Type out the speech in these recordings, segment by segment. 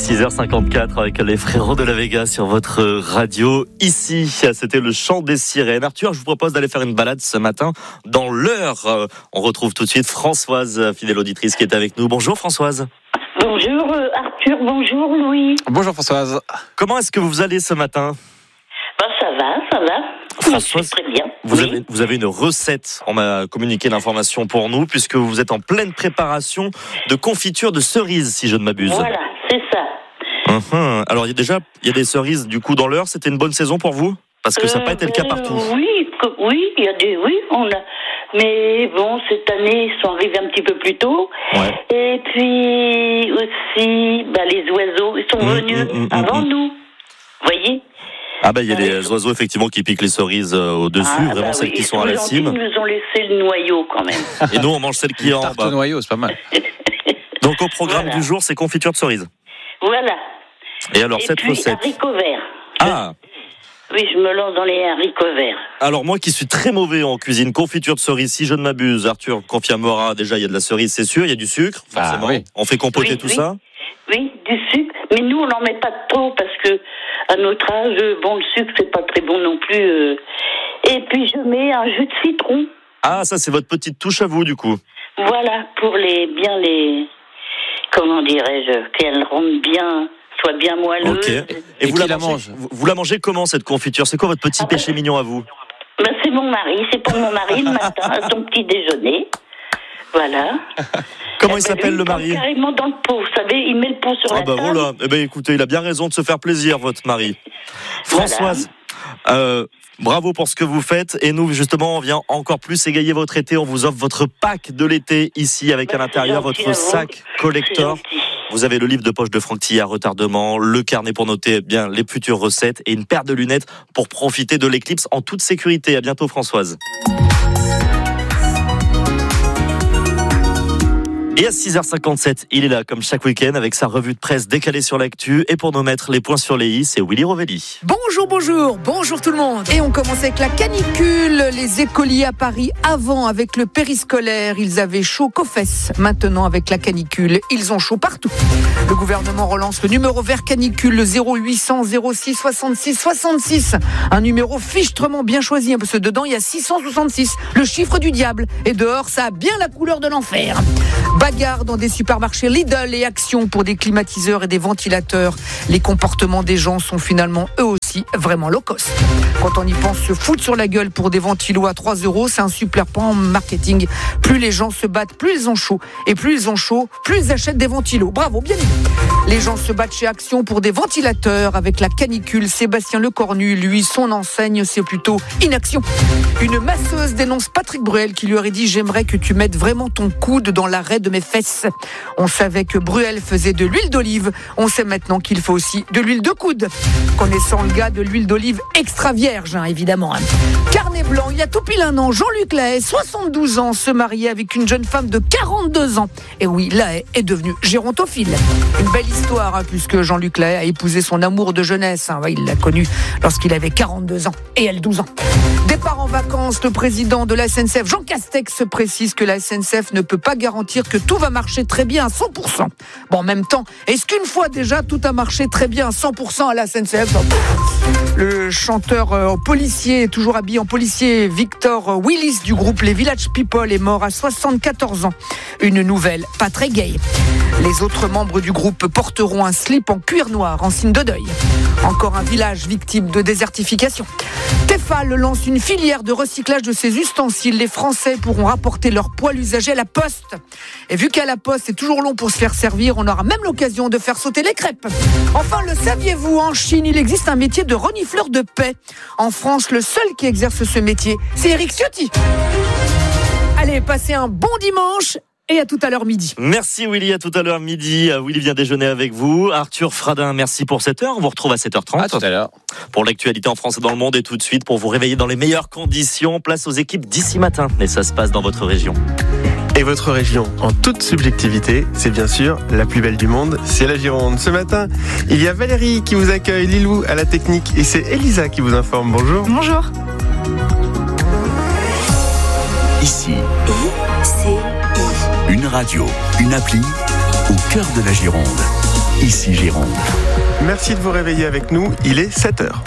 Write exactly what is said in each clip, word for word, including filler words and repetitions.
six heures cinquante-quatre avec les frérots de la Vega sur votre radio. Ici, c'était le chant des sirènes. Arthur, je vous propose d'aller faire une balade ce matin dans l'heure. On retrouve tout de suite Françoise, fidèle auditrice, qui est avec nous. Bonjour Françoise. Bonjour Arthur, bonjour Louis. Bonjour Françoise. Comment est-ce que vous allez ce matin ? Ben, ça va, ça va. Françoise, très bien. Vous, oui. avez, vous avez une recette. On m'a communiqué l'information pour nous, puisque vous êtes en pleine préparation de confiture de cerises, si je ne m'abuse. Voilà, c'est ça. Uhum. Alors, il y a déjà il y a des cerises du coup dans l'heure. C'était une bonne saison pour vous ? Parce que ça n'a pas été le cas partout. Euh, oui, que, oui, il y a des, oui, on a. Mais bon, cette année, ils sont arrivés un petit peu plus tôt. Ouais. Et puis aussi, bah, les oiseaux, ils sont mmh, venus mmh, mmh, avant mmh. nous. Vous voyez ? Ah ben, il y a les oiseaux effectivement qui piquent les cerises euh, au-dessus, Ah, vraiment bah celles oui, qui ils sont à la gentils, cime. Ils nous ont laissé le noyau quand même. Et nous, on mange celles qui sont en Tarte bas. au noyau, c'est pas mal. Donc, au programme Voilà. du jour, c'est confiture de cerises. Voilà. Et alors, Et cette puis, recette. haricots verts. Ah, Oui, je me lance dans les haricots verts. alors moi qui suis très mauvais en cuisine, confiture de cerises, si je ne m'abuse, Arthur confirmera, déjà il y a de la cerise, c'est sûr, il y a du sucre, forcément. Ah, oui. On fait compoter Oui, tout oui. ça. Oui, du sucre. Mais nous, on n'en met pas trop parce que, à notre âge, bon, le sucre, c'est pas très bon non plus. euh. Et puis, je mets un jus de citron. Ah, ça c'est votre petite touche à vous du coup. Voilà, pour les, bien les, comment dirais-je, qu'elles rendent bien, soient bien moelleuses. Ok. Et, Et vous, qui la la mangez, mange vous, vous la mangez comment cette confiture ? C'est quoi votre petit Ah, bah, péché mignon à vous ? Ben, c'est mon mari, c'est pour mon mari le matin, à son petit déjeuner. Voilà. Comment Eh il ben, s'appelle lui, le il prend mari ? carrément dans le pot, vous savez, il met le pot sur Ah la bah table. voilà, eh ben écoutez, il a bien raison de se faire plaisir, votre mari. Françoise, euh, bravo pour ce que vous faites. Et nous, justement, on vient encore plus égayer votre été. On vous offre votre pack de l'été ici, avec Bah, à l'intérieur c'est gentil votre à vous. sac collector. C'est gentil. Vous avez le livre de poche de Franck Tillard, retardement, le carnet pour noter bien les futures recettes et une paire de lunettes pour profiter de l'éclipse en toute sécurité. À bientôt, Françoise. Et à six heures cinquante-sept, il est là comme chaque week-end avec sa revue de presse décalée sur l'actu. Et pour nous mettre les points sur les i, c'est Willy Rovelli. Bonjour, bonjour, bonjour tout le monde. Et on commence avec la canicule. Les écoliers à Paris, avant avec le périscolaire, ils avaient chaud qu'aux fesses. Maintenant avec la canicule, ils ont chaud partout. Le gouvernement relance le numéro vert canicule, le zéro huit cents zéro six soixante-six soixante-six. Un numéro fichtrement bien choisi, hein, parce que dedans il y a six cent soixante-six, le chiffre du diable. Et dehors, ça a bien la couleur de l'enfer. Bagarre dans des supermarchés Lidl et Action pour des climatiseurs et des ventilateurs. Les comportements des gens sont finalement eux aussi vraiment low cost. Quand on y pense, se foutre sur la gueule pour des ventilos à trois euros, c'est un super point en marketing. Plus les gens se battent, plus ils ont chaud. Et plus ils ont chaud, plus ils achètent des ventilos. Bravo, bien dit. Les gens se battent chez Action pour des ventilateurs avec la canicule. Sébastien Lecornu, lui, son enseigne, c'est plutôt inaction. Une masseuse dénonce Patrick Bruel qui lui aurait dit « J'aimerais que tu mettes vraiment ton coude dans l'arrêt de mes fesses ». On savait que Bruel faisait de l'huile d'olive. On sait maintenant qu'il faut aussi de l'huile de coude. Connaissant le gars de l'huile d'olive extra vierge, hein, évidemment. Hein. Carnet blanc, il y a tout pile un an, Jean-Luc Lahaye, soixante-douze ans, se mariait avec une jeune femme de quarante-deux ans. Et oui, Lahaye est devenu gérontophile. Une belle histoire, hein, puisque Jean-Luc Lahaye a épousé son amour de jeunesse. Hein. Ouais, il l'a connue lorsqu'il avait quarante-deux ans et elle douze ans. Départ en vacances, le président de la S N C F, Jean Castex, précise que la S N C F ne peut pas garantir que tout va marcher très bien à cent pour cent. Bon, en même temps, est-ce qu'une fois déjà tout a marché très bien à cent pour cent à la S N C F ? Le chanteur euh, policier, toujours habillé en policier, Victor Willis du groupe Les Village People est mort à soixante-quatorze ans. Une nouvelle pas très gaie. Les autres membres du groupe porteront un slip en cuir noir en signe de deuil. Encore un village victime de désertification. Tefal lance une filière de recyclage de ses ustensiles. Les Français pourront rapporter leur poêle usagé à la poste. Et vu qu'à la poste, c'est toujours long pour se faire servir, on aura même l'occasion de faire sauter les crêpes. Enfin, le saviez-vous, en Chine, il existe un métier de renifleur de paix. En France, le seul qui exerce ce métier, c'est Éric Ciotti. Allez, passez un bon dimanche. Et à tout à l'heure midi. Merci Willy, à tout à l'heure midi. Willy vient déjeuner avec vous. Arthur Fradin, merci pour cette heure. On vous retrouve à sept heures trente. À tout à l'heure. Pour l'actualité en France et dans le monde. Et tout de suite, pour vous réveiller dans les meilleures conditions, place aux équipes d'ici matin. Et ça se passe dans votre région. Et votre région, en toute subjectivité, c'est bien sûr la plus belle du monde, c'est la Gironde. Ce matin, il y a Valérie qui vous accueille, Lilou à la technique et c'est Elisa qui vous informe. Bonjour. Bonjour. Ici, I C I. une radio, une appli au cœur de la Gironde. ici Gironde. Merci de vous réveiller avec nous, il est sept heures.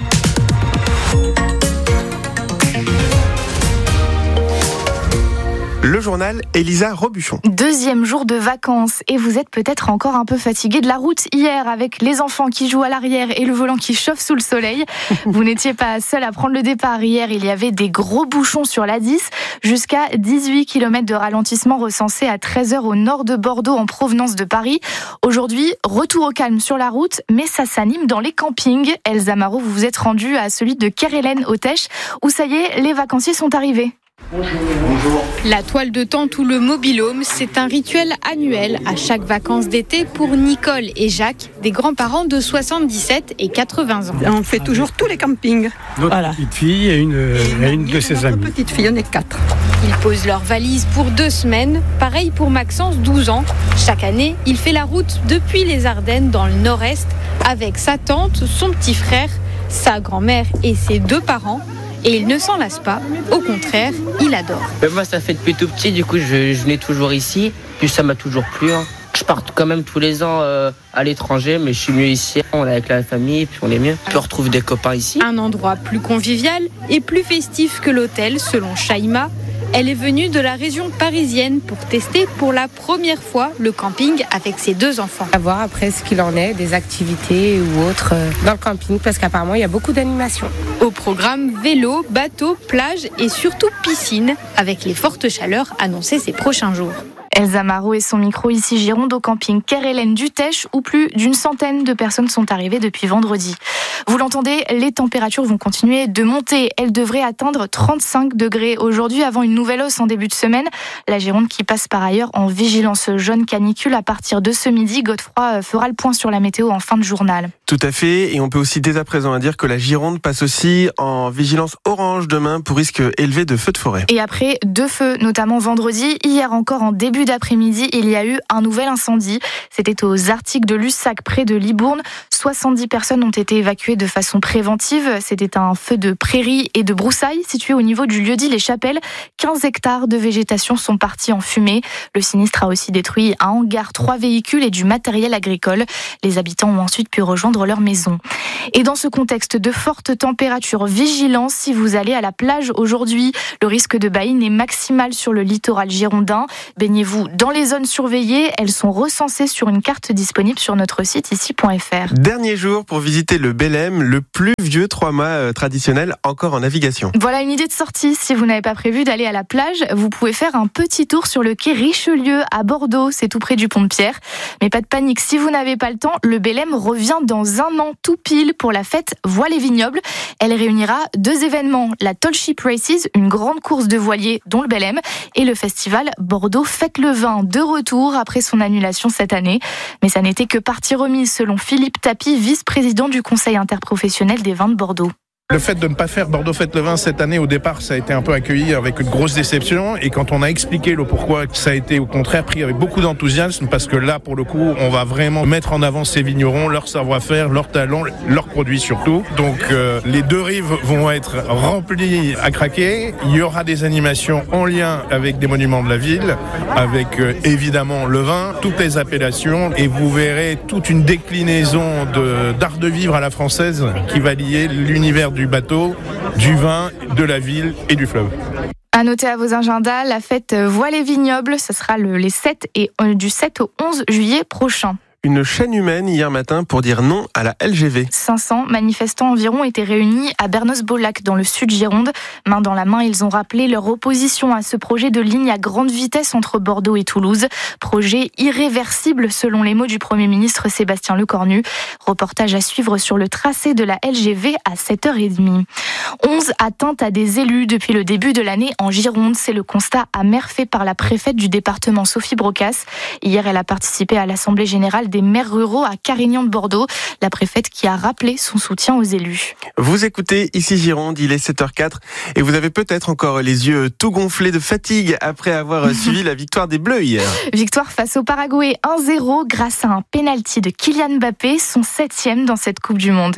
Le journal Elisa Robuchon. Deuxième jour de vacances et vous êtes peut-être encore un peu fatigué de la route hier avec les enfants qui jouent à l'arrière et le volant qui chauffe sous le soleil. Vous n'étiez pas seul à prendre le départ hier, il y avait des gros bouchons sur l'A dix, jusqu'à dix-huit kilomètres de ralentissement recensés à treize heures au nord de Bordeaux en provenance de Paris. Aujourd'hui, retour au calme sur la route, mais ça s'anime dans les campings. Elsa Marot, vous vous êtes rendue à celui de Kerhellen au Teche, où ça y est, les vacanciers sont arrivés. Bonjour. Bonjour. La toile de tente ou le mobil-home, c'est un rituel annuel à chaque vacances d'été pour Nicole et Jacques, des grands-parents de soixante-dix-sept et quatre-vingts ans. On fait toujours tous les campings. Notre voilà. petite fille et une, et une de ses amies. Petite fille, on est quatre. Ils posent leurs valises pour deux semaines. Pareil pour Maxence, douze ans. Chaque année, il fait la route depuis les Ardennes dans le nord-est avec sa tante, son petit frère, sa grand-mère et ses deux parents. Et il ne s'en lasse pas, au contraire, il adore. Mais moi, ça fait depuis tout petit, du coup, je, je venais toujours ici, puis ça m'a toujours plu. Hein. Je pars quand même tous les ans euh, à l'étranger, mais je suis mieux ici. On est avec la famille, puis on est mieux. Puis on retrouve des copains ici. Un endroit plus convivial et plus festif que l'hôtel, selon Shaima. Elle est venue de la région parisienne pour tester pour la première fois le camping avec ses deux enfants. À voir après ce qu'il en est, des activités ou autres dans le camping, parce qu'apparemment il y a beaucoup d'animations. Au programme vélo, bateau, plage et surtout piscine, avec les fortes chaleurs annoncées ces prochains jours. Elsa Marot et son micro ici Gironde au camping Kerhellen du Teche où plus d'une centaine de personnes sont arrivées depuis vendredi. Vous l'entendez, les températures vont continuer de monter. Elles devraient atteindre trente-cinq degrés aujourd'hui avant une nouvelle hausse en début de semaine. La Gironde qui passe par ailleurs en vigilance jaune canicule à partir de ce midi. Godefroy fera le point sur la météo en fin de journal. Tout à fait, et on peut aussi dès à présent dire que la Gironde passe aussi en vigilance orange demain pour risque élevé de feux de forêt. Et après deux feux, notamment vendredi, hier encore en début d'après-midi, il y a eu un nouvel incendie. C'était aux Arctiques de Lussac, près de Libourne. soixante-dix personnes ont été évacuées de façon préventive. C'était un feu de prairie et de broussailles situé au niveau du lieu-dit Les Chapelles. quinze hectares de végétation sont partis en fumée. Le sinistre a aussi détruit un hangar, trois véhicules et du matériel agricole. Les habitants ont ensuite pu rejoindre leur maison. Et dans ce contexte de fortes températures, vigilance si vous allez à la plage aujourd'hui. Le risque de baïne est maximal sur le littoral girondin. Baignez-vous dans les zones surveillées. Elles sont recensées sur une carte disponible sur notre site ici point f r. Dernier jour pour visiter le Belém, le plus vieux trois-mâts traditionnel encore en navigation. Voilà une idée de sortie. Si vous n'avez pas prévu d'aller à la plage, vous pouvez faire un petit tour sur le quai Richelieu à Bordeaux. C'est tout près du pont de Pierre. Mais pas de panique, si vous n'avez pas le temps, le Belém revient dans un an tout pile pour la fête Voile et Vignobles. Elle réunira deux événements, la Tall Ship Races, une grande course de voiliers dont le Belém, et le festival Bordeaux Fête le Vin, de retour après son annulation cette année. Mais ça n'était que partie remise selon Philippe Tapie, vice-président du Conseil interprofessionnel des vins de Bordeaux. Le fait de ne pas faire Bordeaux Fête le Vin cette année, au départ, ça a été un peu accueilli avec une grosse déception. Et quand on a expliqué le pourquoi, ça a été au contraire pris avec beaucoup d'enthousiasme, parce que là, pour le coup, on va vraiment mettre en avant ces vignerons, leur savoir-faire, leurs talents, leurs produits surtout. Donc euh, les deux rives vont être remplies à craquer. Il y aura des animations en lien avec des monuments de la ville, avec euh, évidemment le vin, toutes les appellations. Et vous verrez toute une déclinaison de, d'art de vivre à la française qui va lier l'univers du bateau, du vin, de la ville et du fleuve. À noter à vos agendas, la fête Voile et Vignobles, ce sera le, les sept et, euh, du sept au onze juillet prochain. Une chaîne humaine hier matin pour dire non à la L G V. cinq cents manifestants environ étaient réunis à Bernos-Bolac dans le sud Gironde. Main dans la main, ils ont rappelé leur opposition à ce projet de ligne à grande vitesse entre Bordeaux et Toulouse. Projet irréversible selon les mots du Premier ministre Sébastien Lecornu. Reportage à suivre sur le tracé de la L G V à sept heures trente. onze atteintes à des élus depuis le début de l'année en Gironde. C'est le constat amer fait par la préfète du département Sophie Brocas. Hier, elle a participé à l'Assemblée générale des maires ruraux à Carignan de Bordeaux. La préfète qui a rappelé son soutien aux élus. Vous écoutez ici Gironde, il est sept heures quatre et vous avez peut-être encore les yeux tout gonflés de fatigue après avoir suivi la victoire des Bleus hier. Victoire face au Paraguay un zéro grâce à un pénalty de Kylian Mbappé, son septième dans cette Coupe du Monde.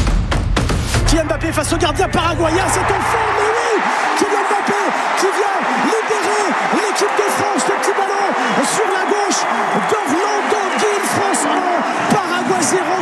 Kylian Mbappé face au gardien paraguayen, c'est en forme, mais oui, Kylian Mbappé qui vient libérer l'équipe de France, le petit ballon sur la gauche d'Orlando Gil, France un,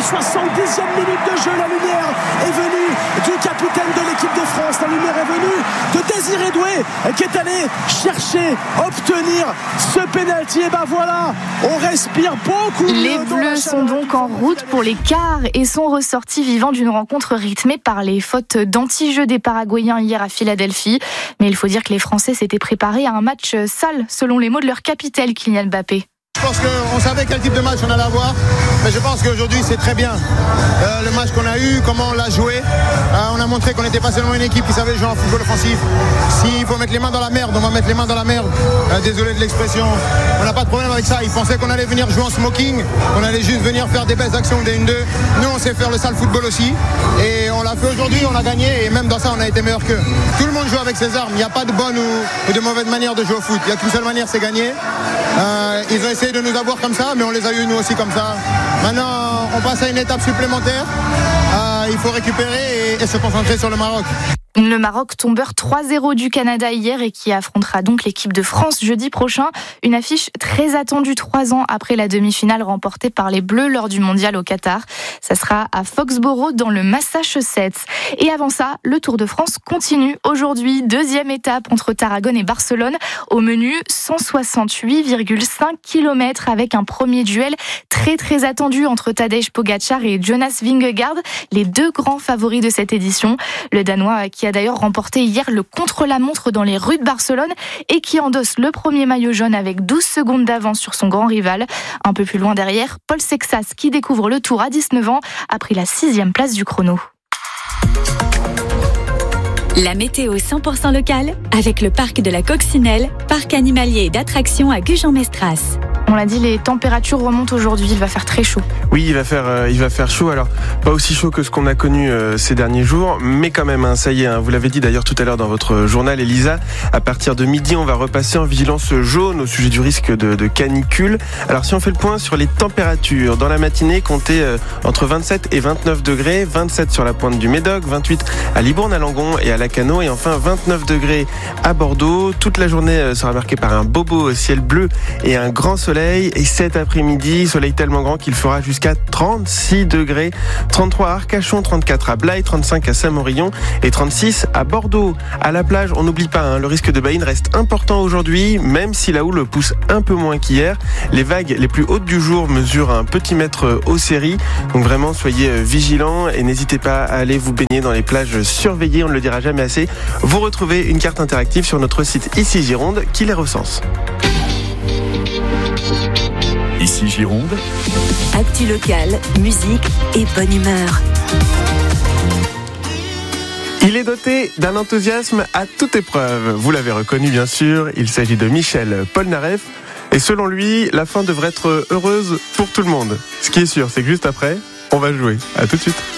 soixante-dixième minute de jeu. La lumière est venue du capitaine de l'équipe de France. La lumière est venue de Désiré Doué qui est allé chercher, obtenir ce pénalty. Et ben voilà, on respire beaucoup. Les Bleus sont donc en route pour les quarts et sont ressortis vivants d'une rencontre rythmée par les fautes d'anti-jeu des Paraguayens hier à Philadelphie. Mais il faut dire que les Français s'étaient préparés à un match sale, selon les mots de leur capitaine Kylian Mbappé. Je pense qu'on savait quel type de match on allait avoir, mais je pense qu'aujourd'hui c'est très bien. Euh, le match qu'on a eu, comment on l'a joué, euh, on a montré qu'on n'était pas seulement une équipe qui savait jouer en football offensif. S'il faut mettre les mains dans la merde, on va mettre les mains dans la merde. Euh, désolé de l'expression, on n'a pas de problème avec ça. Ils pensaient qu'on allait venir jouer en smoking, qu'on allait juste venir faire des belles actions des un deux. Nous on sait faire le sale football aussi, et on l'a fait aujourd'hui, on a gagné, et même dans ça on a été meilleur qu'eux. Tout le monde joue avec ses armes, il n'y a pas de bonne ou, ou de mauvaise manière de jouer au foot. Il n'y a qu'une seule manière, c'est gagner. Euh, ils ont essayé de nous avoir comme ça, mais on les a eu nous aussi comme ça. Maintenant, on passe à une étape supplémentaire. Euh, il faut récupérer et, et se concentrer sur le Maroc. Le Maroc, tombeur trois zéro du Canada hier et qui affrontera donc l'équipe de France jeudi prochain. Une affiche très attendue trois ans après la demi-finale remportée par les Bleus lors du mondial au Qatar. Ça sera à Foxborough dans le Massachusetts. Et avant ça, le Tour de France continue aujourd'hui. Deuxième étape entre Tarragone et Barcelone. Au menu, cent soixante-huit virgule cinq kilomètres avec un premier duel très très attendu entre Tadej Pogačar et Jonas Vingegaard, les deux grands favoris de cette édition. Le Danois qui a d'ailleurs remporté hier le contre-la-montre dans les rues de Barcelone et qui endosse le premier maillot jaune avec douze secondes d'avance sur son grand rival. Un peu plus loin derrière, Paul Sexas, qui découvre le Tour à dix-neuf ans, a pris la sixième place du chrono. La météo cent pour cent locale avec le parc de la Coccinelle, parc animalier et d'attractions à Gujan-Mestras. On l'a dit, les températures remontent aujourd'hui, il va faire très chaud. Oui, il va faire, euh, il va faire chaud. Alors, pas aussi chaud que ce qu'on a connu euh, ces derniers jours, mais quand même, hein, ça y est, hein, vous l'avez dit d'ailleurs tout à l'heure dans votre journal, Elisa, à partir de midi, on va repasser en vigilance jaune au sujet du risque de, de canicule. Alors, si on fait le point sur les températures, dans la matinée, comptez euh, entre vingt-sept et vingt-neuf degrés, vingt-sept sur la pointe du Médoc, vingt-huit à Libourne, à Langon et à Lacanau, et enfin vingt-neuf degrés à Bordeaux. Toute la journée sera marquée par un beau beau ciel bleu et un grand soleil. Et cet après-midi, soleil tellement grand qu'il fera jusqu'à trente-six degrés, trente-trois à Arcachon, trente-quatre à Blaye, trente-cinq à Saint-Maurion et trente-six à Bordeaux. À la plage, on n'oublie pas, hein, le risque de baïne reste important aujourd'hui, même si la houle pousse un peu moins qu'hier. Les vagues les plus hautes du jour mesurent un petit mètre au série. Donc vraiment, soyez vigilants et n'hésitez pas à aller vous baigner dans les plages surveillées, on ne le dira jamais assez. Vous retrouvez une carte interactive sur notre site Ici Gironde qui les recense. Ici Gironde. Actu locale, musique et bonne humeur. Il est doté d'un enthousiasme à toute épreuve. Vous l'avez reconnu bien sûr, il s'agit de Michel Polnareff. Et selon lui, la fin devrait être heureuse pour tout le monde. Ce qui est sûr, c'est que juste après, on va jouer. À tout de suite.